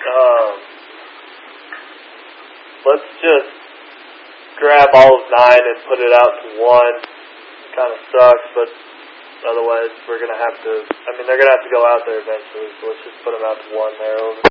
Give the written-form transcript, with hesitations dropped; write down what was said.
Let's just grab all of 9 and put it out to 1. Kind of sucks, but otherwise we're going to have to, they're going to have to go out there eventually, so let's just put them out to 1 there over.